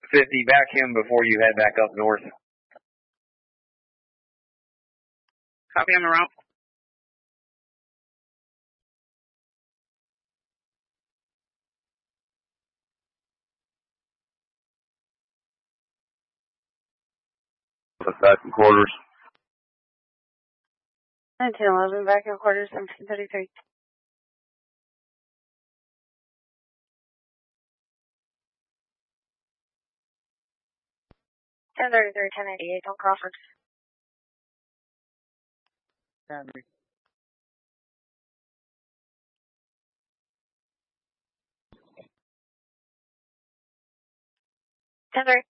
50, back him before you head back up north. Copy on the route. Back in quarters. 1911, back in quarters, 1733. 1033, 1088 on Crawford. Henry. 10-3.